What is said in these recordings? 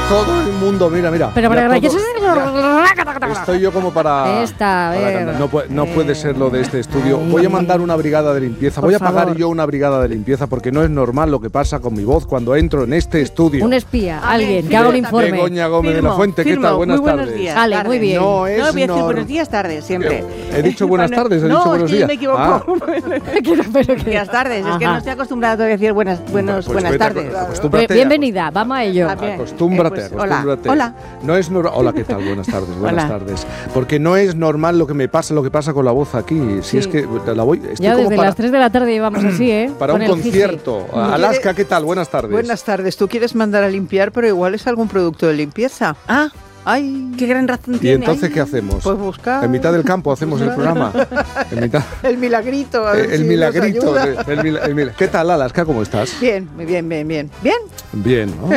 todo el mundo, mira. Pero para que estoy yo como para cantar. No puede ser lo de este estudio. Voy a mandar una brigada de limpieza. Voy a pagar yo una brigada de limpieza porque no es normal lo que pasa con mi voz cuando entro en este estudio. Un espía, alguien que haga un informe. Begoña Gómez de la Fuente, ¿qué tal? Buenas tardes. Días. Vale, muy bien. No, voy a decir buenos días, tardes, siempre. He dicho buenas tardes, he dicho buenos días. No, me equivoco. Buenas tardes, es que no estoy acostumbrada a decir buenas tardes. Bienvenida, vamos a ello. Acostúmbrate. Hola. No es hola, ¿qué tal? Buenas tardes, buenas tardes. Porque no es normal lo que pasa con la voz aquí. Si es que la voy... Ya desde las 3 de la tarde llevamos así, ¿eh? Para un concierto. Alaska, ¿qué tal? Buenas tardes. Buenas tardes. Tú quieres mandar a limpiar, pero igual es algún producto de limpieza. ¡Ay! ¡Qué gran razón tiene! ¿Y entonces qué hacemos? Pues buscar. En mitad del campo hacemos el programa. El milagrito. A ver el si milagrito. nos ayuda. ¿Qué tal, Alaska? ¿Cómo estás? Bien. Bien, ¿no?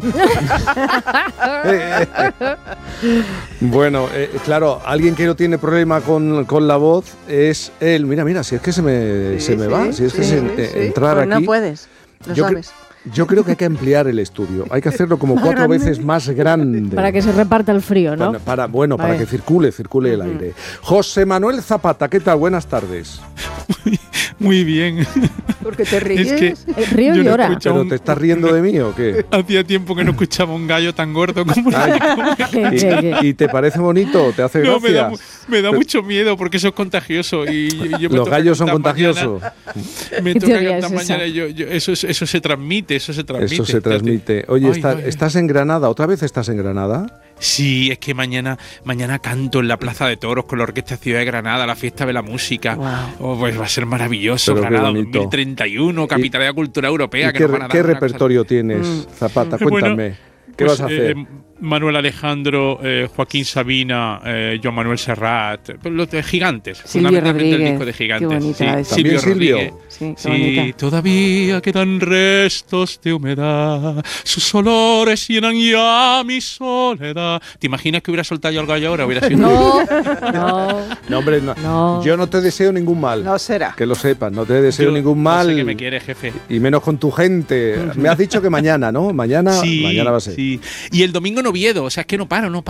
Bueno, claro, alguien que no tiene problema con la voz es él. Mira, si es que se me va. Si es que entrar pues aquí... no puedes, lo sabes. Yo creo que hay que ampliar el estudio. Hay que hacerlo como 4 veces más grande. Para que se reparta el frío, ¿no? Para que circule el aire. José Manuel Zapata, ¿qué tal? Buenas tardes. Muy bien. ¿Por qué te ríes? Es que el río llora. ¿Pero te estás riendo de mí o qué? Hacía tiempo que no escuchaba un gallo tan gordo como ¿Y te parece bonito? ¿Te hace gracia? Me da mucho miedo porque eso es contagioso. Los gallos son contagiosos. Me toca cantar mañana. Eso se transmite. Eso se transmite. Oye, ¿estás en Granada? ¿Otra vez estás en Granada? Sí, es que mañana canto en la Plaza de Toros con la Orquesta Ciudad de Granada, la Fiesta de la Música. Wow. Pues va a ser maravilloso. Pero Granada 2031, Capitalidad Cultural Europea. ¿Qué repertorio tienes, Zapata? Cuéntame. ¿Qué vas a hacer? Manuel Alejandro, Joaquín Sabina, Joan Manuel Serrat, los de Gigantes, fundamentalmente el disco de Gigantes. Silvio Rodríguez. Sí, todavía quedan restos de humedad, sus olores llenan ya mi soledad. ¿Te imaginas que hubiera soltado yo al gallo ahora? Hubiera sido No, hombre, no. Yo no te deseo ningún mal. No será. Que lo sepas, no te deseo ningún mal. No sé que me quieres, jefe. Y menos con tu gente. Me has dicho que mañana, ¿no? Mañana va a ser. Sí. Y el domingo en Oviedo, o sea, es que no paro.